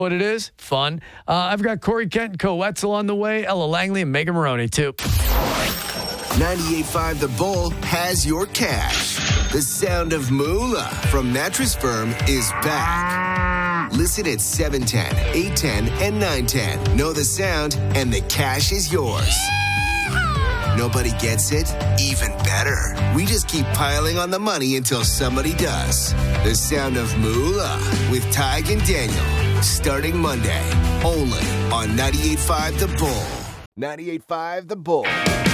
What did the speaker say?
What it is? Fun. I've got Corey Kent and Co. Wetzel on the way, Ella Langley and Megan Maroney, too. 98.5 The Bull has your cash. The sound of moolah from Mattress Firm is back. Listen at 710, 810, and 910. Know the sound, and the cash is yours. Nobody gets it? Even better. We just keep piling on the money until somebody does. The sound of moolah with Tig and Daniel. Starting Monday. Only on 98.5 The Bull. 98.5 The Bull.